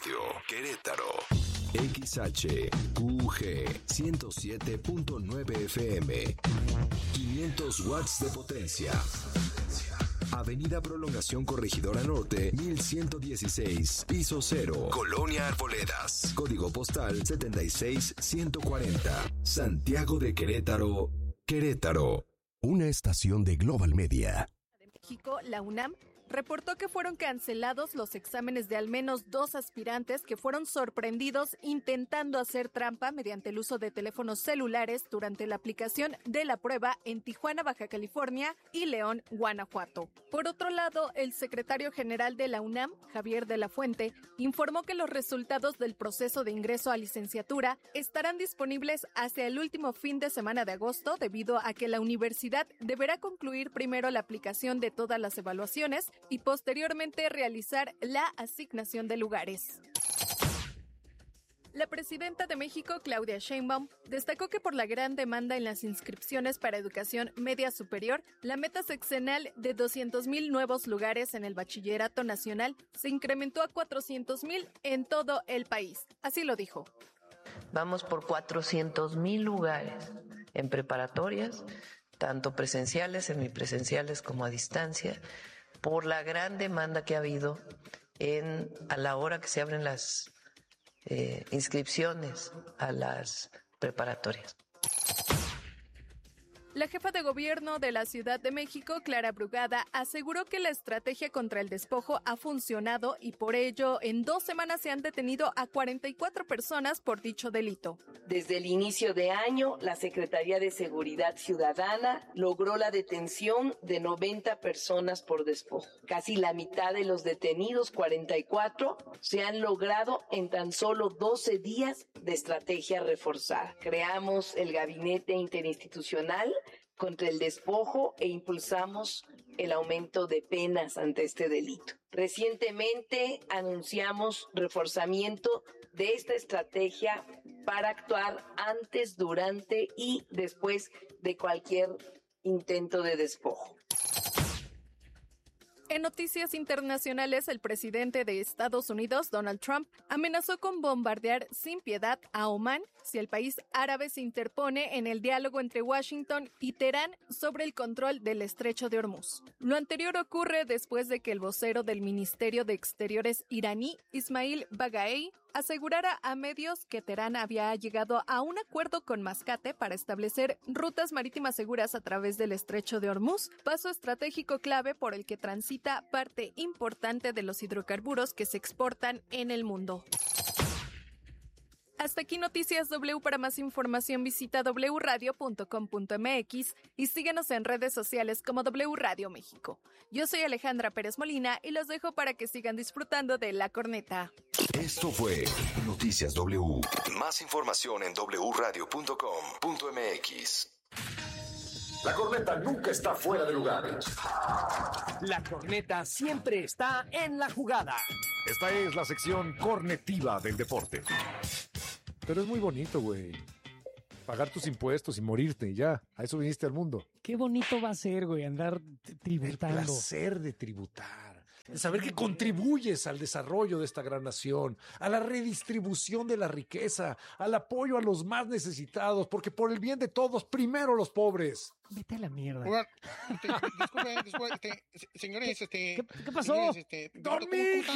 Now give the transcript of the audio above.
Radio, Querétaro. XHQG 107.9 FM. 500 watts de potencia. Avenida Prolongación Corregidora Norte, 1116, piso 0, Colonia Arboledas. Código postal 76140. Santiago de Querétaro, Querétaro. Una estación de Global Media. De México, la UNAM reportó que fueron cancelados los exámenes de al menos 2 aspirantes que fueron sorprendidos intentando hacer trampa mediante el uso de teléfonos celulares durante la aplicación de la prueba en Tijuana, Baja California y León, Guanajuato. Por otro lado, el secretario general de la UNAM, Javier de la Fuente, informó que los resultados del proceso de ingreso a licenciatura estarán disponibles hacia el último fin de semana de agosto, debido a que la universidad deberá concluir primero la aplicación de todas las evaluaciones y posteriormente realizar la asignación de lugares. La presidenta de México, Claudia Sheinbaum, destacó que por la gran demanda en las inscripciones para educación media superior, la meta sexenal de 200,000 nuevos lugares en el bachillerato nacional se incrementó a 400,000 en todo el país. Así lo dijo. Vamos por 400,000 lugares en preparatorias, tanto presenciales, semipresenciales como a distancia, por la gran demanda que ha habido a la hora que se abren las inscripciones a las preparatorias. La jefa de gobierno de la Ciudad de México, Clara Brugada, aseguró que la estrategia contra el despojo ha funcionado y por ello en 2 semanas se han detenido a 44 personas por dicho delito. Desde el inicio de año, la Secretaría de Seguridad Ciudadana logró la detención de 90 personas por despojo. Casi la mitad de los detenidos, 44, se han logrado en tan solo 12 días de estrategia reforzada. Creamos el Gabinete Interinstitucional contra el despojo e impulsamos el aumento de penas ante este delito. Recientemente anunciamos reforzamiento de esta estrategia para actuar antes, durante y después de cualquier intento de despojo. En noticias internacionales, el presidente de Estados Unidos, Donald Trump, amenazó con bombardear sin piedad a Omán si el país árabe se interpone en el diálogo entre Washington y Teherán sobre el control del estrecho de Hormuz. Lo anterior ocurre después de que el vocero del Ministerio de Exteriores iraní, Ismail Bagaei, asegurara a medios que Teherán había llegado a un acuerdo con Mascate para establecer rutas marítimas seguras a través del estrecho de Hormuz, paso estratégico clave por el que transita parte importante de los hidrocarburos que se exportan en el mundo. Hasta aquí Noticias W. Para más información visita wradio.com.mx y síguenos en redes sociales como W Radio México. Yo soy Alejandra Pérez Molina y los dejo para que sigan disfrutando de La Corneta. Esto fue Noticias W. Más información en wradio.com.mx. La corneta nunca está fuera de lugar. La corneta siempre está en la jugada. Esta es la sección cornetiva del deporte. Pero es muy bonito, güey. Pagar tus impuestos y morirte y ya. A eso viniste al mundo. Qué bonito va a ser, güey, andar tributando. El placer de tributar. El saber que contribuyes al desarrollo de esta gran nación, a la redistribución de la riqueza, al apoyo a los más necesitados, porque por el bien de todos, primero los pobres. Vete a la mierda. Disculpe, señores, ¿Qué pasó? Señores, ¡Dormí!